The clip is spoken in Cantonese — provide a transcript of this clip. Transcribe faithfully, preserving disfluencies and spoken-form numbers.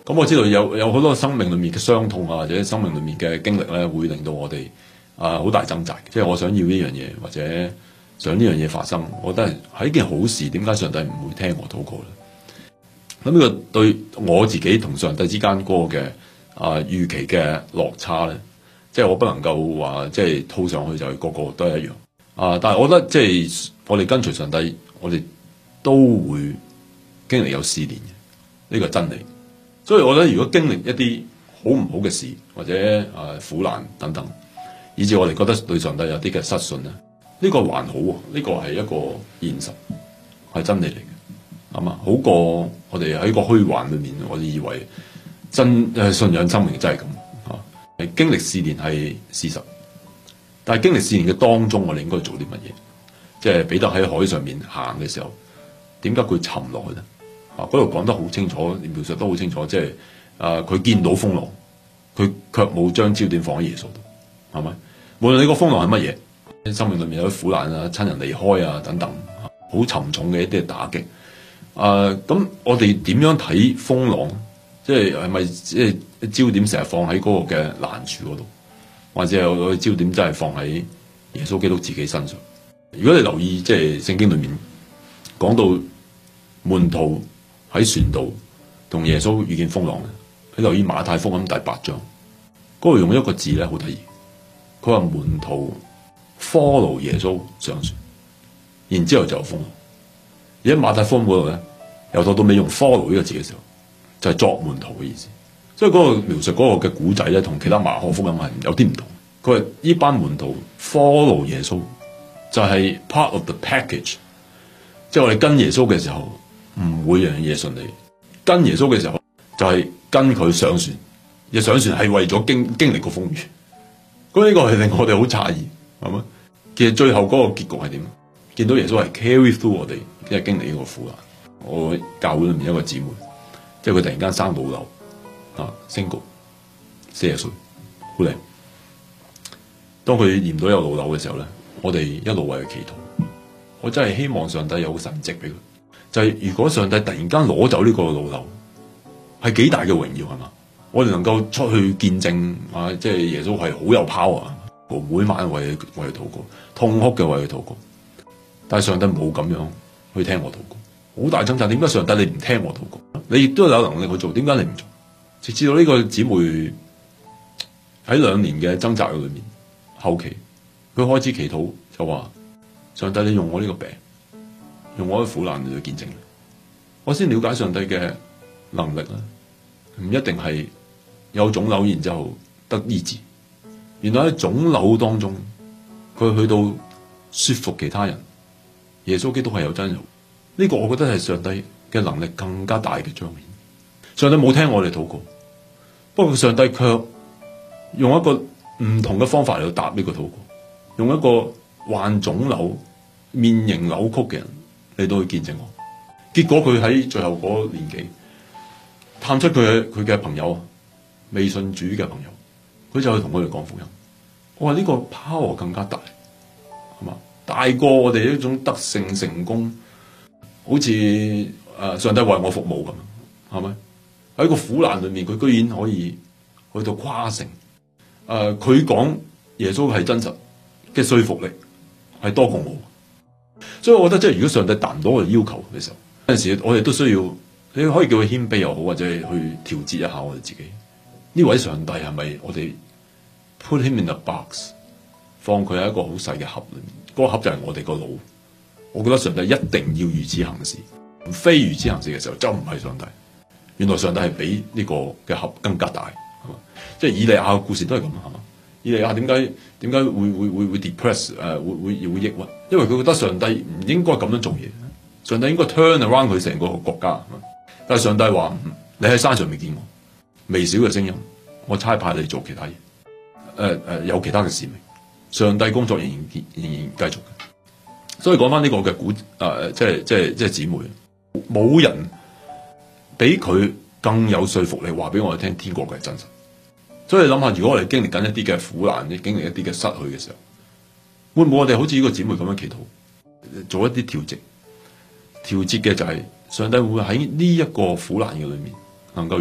咁我知道有有好多生命裏面嘅傷痛啊，或者生命裏面嘅經歷咧，會令到我哋啊好大掙扎。即係我想要呢樣嘢，或者想呢樣嘢發生，我覺得係係一件好事。點解上帝唔會聽我禱告咧？咁呢個對我自己同上帝之間嗰個嘅啊預期嘅落差咧，即係我不能夠話即係套上去就係個個都係一樣啊。但係我覺得即係我哋跟隨上帝，我哋都會經歷有試煉嘅，呢個真理。所以我覺得如果經歷一啲好唔好嘅事，或者啊苦難等等，以至我哋覺得對上帝有啲嘅失信咧，呢個還好喎，呢個係一個現實，係真理嚟嘅，係嘛？好過我哋喺個虛幻裏面，我哋以為真誒信仰生命真係咁啊。經歷試煉係事實，但係經歷試煉嘅當中，我哋應該做啲乜嘢？即係彼得喺海上面行嘅時候，點解佢沉落去咧？啊！嗰度講得好清楚，描述得好清楚，即係啊，佢見到風浪，佢卻冇將焦點放喺耶穌度，係咪？無論你個風浪係乜嘢，生命裏面有啲苦難啊、親人離開啊等等，好沉重嘅一啲打擊。啊，咁我哋點樣睇風浪？即係係咪即係焦點成日放喺嗰個嘅難處嗰度，或者有個焦點真係放喺耶穌基督自己身上？如果你留意即係聖經裏面講到門徒喺船度同耶穌遇見風浪咧，你留意馬太福音第八章嗰度用一個字咧，好得意。佢話門徒 follow 耶穌上船，然之後就有風浪。而喺馬太福音嗰度咧，由頭到尾用 follow 呢個字嘅時候，就係、是、作門徒嘅意思。所以嗰個描述嗰個嘅古仔咧，同其他馬可福音係有啲唔同。佢話呢班門徒 follow 耶穌，就係 part of the package。即係我哋跟耶穌嘅時候，唔會樣樣嘢順利。跟耶穌嘅時候，就係、是、跟佢上船。而上船係為咗經經歷個風雨。咁呢個係令我哋好詫異，係嘛？其實最後嗰個結局係點？見到耶穌係 carry through 我哋，即係經歷呢個苦難。我教會裏面一個姊妹，即係佢突然間生老瘤啊 ，single， 四十歲，好靚。當佢驗到有老瘤嘅時候咧，我哋一路為佢祈禱。我真係希望上帝有個神蹟俾佢。就係、是、如果上帝突然間攞走呢個老瘤，係幾大嘅榮耀係嘛？我哋能夠出去見證啊，即係耶穌係好有 power，我每晚為佢為佢禱告，痛哭嘅為佢禱告。但係上帝冇咁樣去聽我禱告，好大掙扎。點解上帝你唔聽我禱告？你亦都有能力去做，點解你唔做？直至到呢個姊妹喺兩年嘅掙扎裏面，後期佢開始祈禱，就話：上帝你用我呢個病，用我嘅苦難嚟去見證你，我先了解上帝嘅能力啦。唔一定係有腫瘤然之後得醫治，原來喺腫瘤當中，佢去到說服其他人，耶穌基督係有真有。呢個我覺得係上帝嘅能力更加大嘅彰顯。上帝冇聽我哋禱告，不過上帝卻用一個唔同嘅方法嚟到答呢個禱告，用一個患腫瘤、面型扭曲嘅人嚟到去見證我。結果佢喺最後嗰年紀探出佢嘅佢嘅朋友，未信主嘅朋友，佢就去同佢哋講福音。我話呢個 power 更加大，係嘛？大過我哋一種得勝成功，好似誒、呃、上帝為我服務咁，係咪？喺個苦難裏面，佢居然可以去到誇勝。誒、呃，佢講耶穌係真實嘅說服力係多過我，所以我覺得即係如果上帝達唔到我哋要求嘅時候，有陣時我哋都需要。你可以叫佢謙卑又好，或者去調節一下我哋自己。呢位上帝係咪我哋 put him in a box， 放佢喺一個好細嘅盒裏面？嗰、那個盒就係我哋個腦。我覺得上帝一定要如此行事，非如此行事嘅時候就唔係上帝。原來上帝係比呢個嘅盒更加大，係嘛？即係以利亞嘅故事都係咁，係嘛？以利亞點解點解會會會會 depress 誒、呃、會會會抑鬱？因為佢覺得上帝唔應該咁樣做嘢，上帝應該 turn around 佢成個國家。但係上帝話：你喺山上未見我，微小嘅聲音，我差派你做其他嘢。誒、呃、誒、呃，有其他嘅使命。上帝工作仍然仍然繼續嘅。所以講翻呢個嘅古誒、呃，即係即係即係姊妹，冇人比佢更有說服力，話俾我哋聽天國嘅係真實。所以諗下，如果我哋經歷緊一啲嘅苦難，經歷一啲嘅失去嘅時候，會唔會我哋好似呢個姊妹咁樣祈禱，做一啲調節？調節嘅就係、是。上帝會喺呢一個苦難嘅裏面，能夠